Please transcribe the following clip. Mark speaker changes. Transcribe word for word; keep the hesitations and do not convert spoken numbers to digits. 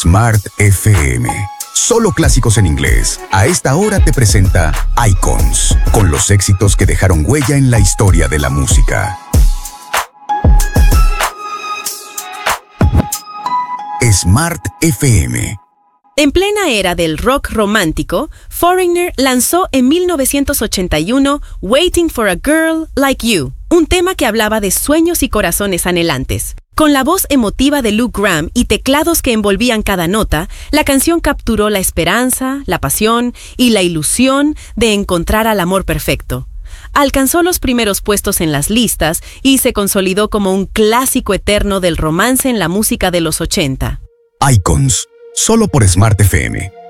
Speaker 1: Smart F M. Solo clásicos en inglés. A esta hora te presenta Icons, con los éxitos que dejaron huella en la historia de la música. Smart F M.
Speaker 2: En plena era del rock romántico, Foreigner lanzó en mil novecientos ochenta y uno Waiting for a Girl Like You, un tema que hablaba de sueños y corazones anhelantes. Con la voz emotiva de Luke Graham y teclados que envolvían cada nota, la canción capturó la esperanza, la pasión y la ilusión de encontrar al amor perfecto. Alcanzó los primeros puestos en las listas y se consolidó como un clásico eterno del romance en la música de los ochenta.
Speaker 1: Icons, solo por Smart F M.